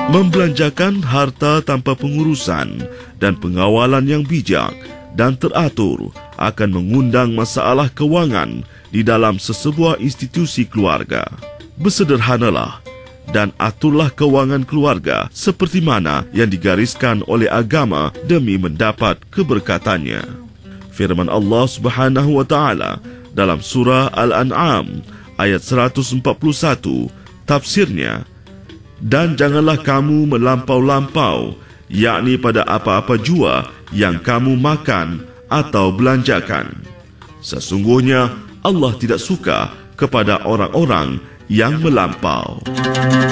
Membelanjakan harta tanpa pengurusan dan pengawalan yang bijak dan teratur akan mengundang masalah kewangan di dalam sesebuah institusi keluarga. Bersederhanalah dan aturlah kewangan keluarga seperti mana yang digariskan oleh agama demi mendapat keberkatannya. Firman Allah Subhanahu wa taala dalam surah Al-An'am ayat 141, tafsirnya, dan janganlah kamu melampau-lampau, yakni pada apa-apa jua yang kamu makan atau belanjakan. Sesungguhnya Allah tidak suka kepada orang-orang yang melampau.